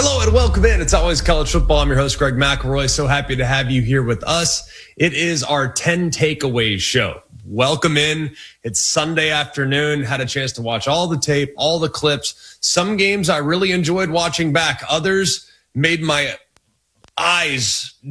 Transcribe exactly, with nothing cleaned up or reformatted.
Hello and welcome in. It's always college football. I'm your host, Greg McElroy. So happy to have you here with us. It is our ten takeaways show. Welcome in. It's Sunday afternoon. Had a chance to watch all the tape, all the clips. Some games I really enjoyed watching back. Others made my eyes